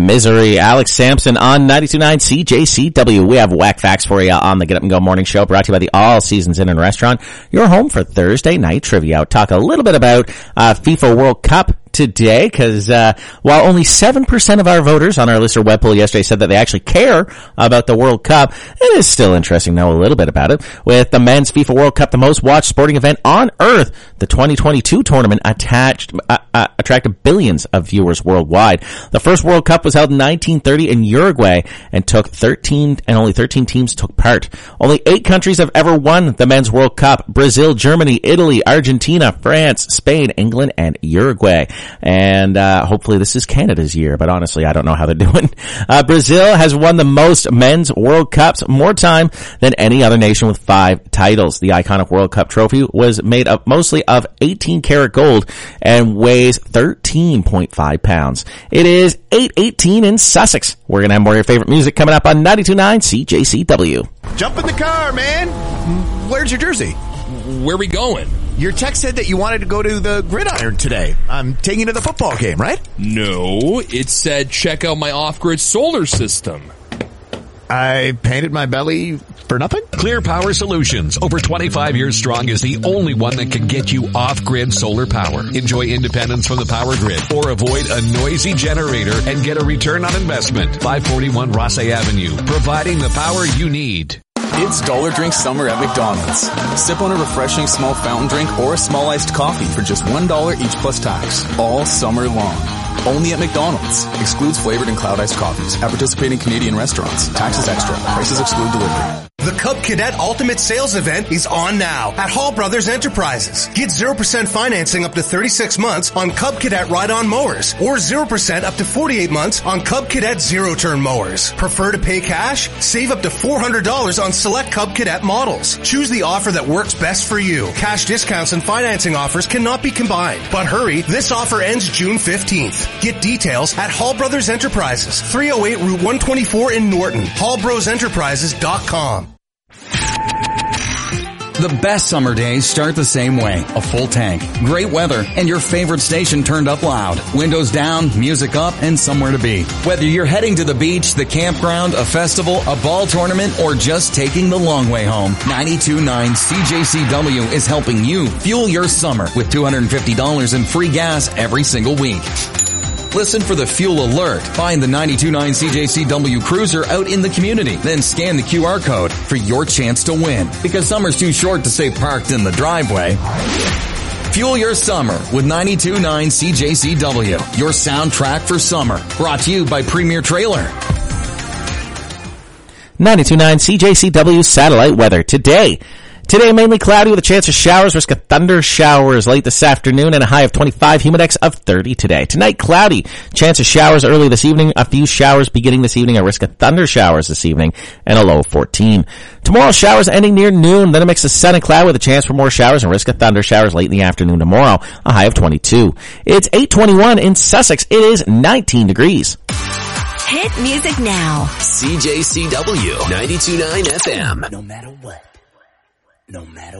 Misery. Alex Sampson on 92.9 CJCW. We have whack facts for you on the Get Up and Go morning show, brought to you by the All Seasons Inn and Restaurant. Your home for Thursday night trivia. I'll talk a little bit about FIFA World Cup today, because while only 7% of our voters on our listener web poll yesterday said that they actually care about the World Cup, it is still interesting to know a little bit about it. With the men's FIFA World Cup, the most watched sporting event on earth, the 2022 tournament attracted billions of viewers worldwide. The first World Cup was held in 1930 in Uruguay and only 13 teams took part. Only 8 countries have ever won the men's World Cup: Brazil, Germany, Italy, Argentina, France, Spain, England, and Uruguay. And hopefully this is Canada's year, but honestly I don't know how they're doing. Brazil has won the most men's World Cups, more time than any other nation, with 5 titles. The iconic World Cup trophy was made up mostly of 18-karat gold and weighs 13.5 pounds. It is 8:18 in Sussex. We're going to have more of your favorite music coming up on 92.9 CJCW. Jump in the car, man. Where's your jersey? Where are we going? Your text said that you wanted to go to the Gridiron today. I'm taking you to the football game, right? No, it said check out my off-grid solar system. I painted my belly for nothing? Clear Power Solutions, over 25 years strong, is the only one that can get you off-grid solar power. Enjoy independence from the power grid, or avoid a noisy generator and get a return on investment. 541 Rossay Avenue, providing the power you need. It's Dollar Drink Summer at McDonald's. Sip on a refreshing small fountain drink or a small iced coffee for just $1 each plus tax, all summer long. Only at McDonald's. Excludes flavored and cloud iced coffees at participating Canadian restaurants. Taxes extra. Prices exclude delivery. The Cub Cadet Ultimate Sales Event is on now at Hall Brothers Enterprises. Get 0% financing up to 36 months on Cub Cadet ride-on mowers, or 0% up to 48 months on Cub Cadet zero-turn mowers. Prefer to pay cash? Save up to $400 on select Cub Cadet models. Choose the offer that works best for you. Cash discounts and financing offers cannot be combined. But hurry, this offer ends June 15th. Get details at Hall Brothers Enterprises, 308 Route 124 in Norton. HallBrosEnterprises.com. The best summer days start the same way. A full tank, great weather, and your favorite station turned up loud. Windows down, music up, and somewhere to be. Whether you're heading to the beach, the campground, a festival, a ball tournament, or just taking the long way home, 92.9 CJCW is helping you fuel your summer with $250 in free gas every single week. Listen for the fuel alert. Find the 92.9 CJCW cruiser out in the community. Then scan the QR code for your chance to win. Because summer's too short to stay parked in the driveway. Fuel your summer with 92.9 CJCW. Your soundtrack for summer. Brought to you by Premier Trailer. 92.9 CJCW satellite weather today. Today, mainly cloudy with a chance of showers, risk of thunder showers late this afternoon, and a high of 25, humidex of 30 today. Tonight, cloudy, chance of showers early this evening, a few showers beginning this evening, a risk of thunder showers this evening, and a low of 14. Tomorrow, showers ending near noon, then a mix of sun and cloud with a chance for more showers and risk of thunder showers late in the afternoon tomorrow, a high of 22. It's 8:21 in Sussex. It is 19 degrees. Hit music now. CJCW 92.9 FM. No matter what. No matter